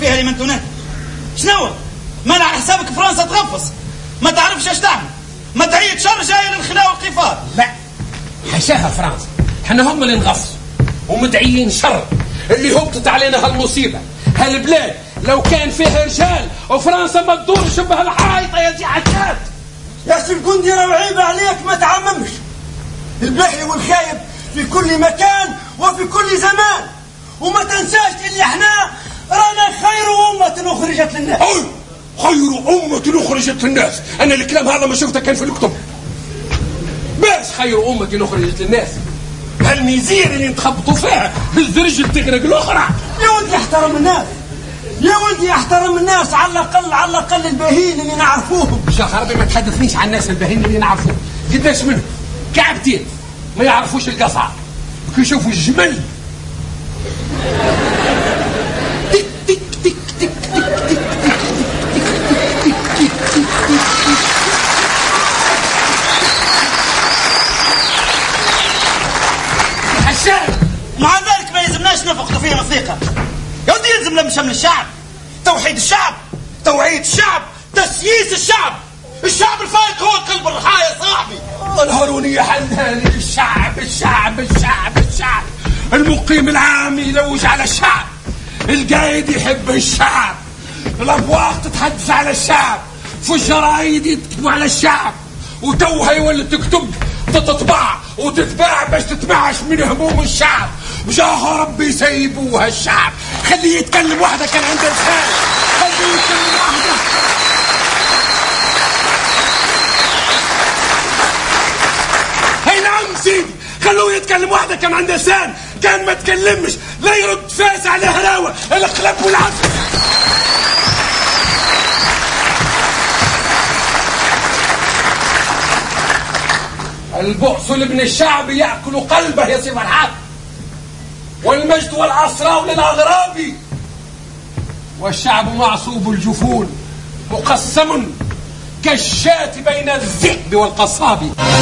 فيها لمن تنادي؟ شنو؟ ما على حسابك فرنسا تغفص، ما تعرفش اش تعمل، مدعية شر جاية للخلاء والقفار. لا حشاها فرنسا، احنا هم اللي نغفصوا ومدعيين شر اللي هبطت علينا هالمصيبة. هالبلاد لو كان فيها رجال وفرنسا ما تدورش بهالحايطة يا زي حشاد. يا سي الجندي راه عيب عليك ما تعممش. الباهي والخايب في كل مكان وفي كل زمان، وما تنساش اللي احنا رانا خير أمة أخرجت للناس. خير أمة أخرجت للناس، أنا الكلام هذا ما شفته كان في الكتب. بس خير أمة أخرجت للناس هالميزير اللي نتخبطوا فيها بالزرج تغرق الأخرى. يا ولدي احترم الناس، يا ولدي احترم الناس، على الأقل الباهين اللي نعرفوهم. شيخ عربي ما تحدثنيش عن الناس الباهين اللي نعرفوهم، قداش منهم كعبتين ما يعرفوش القصعة، كي يشوفوا الجمل تك تك تك تك تك تك مع ذلك ما يلزمناش نفقدوا فيها الثقة يا ودي، يلزم لم شمل الشعب، توحيد الشعب، توعية الشعب، تسييس الشعب. الشعب الفايق هو قلب الرحايا يا صاحبي. الهاروني يا حنان، الشعب الشعب الشعب الشعب، المقيم العام يلوج على الشعب، القايد يحب الشعب، الأبواق تتحدث على الشعب، في الجرايد يكتبوا على الشعب، وتوها يولي تكتب تطبع وتتباع باش تتبعش من هموم الشعب. وجاه ربي سيبوها الشعب، خليه يتكلم واحدة كان عنده لسان، خليه يتكلم واحدة. هاي نعم سيدي، خلوه يتكلم واحدة كان عنده لسان، كان ما تكلمش لا يرد فاس على هراوة القلب والعصر. البؤس لابن الشعب يأكل قلبه يا سيف الحق، والمجد والعصراء للأغراب، والشعب معصوب الجفون مقسم كالشاة بين الذئب والقصاب.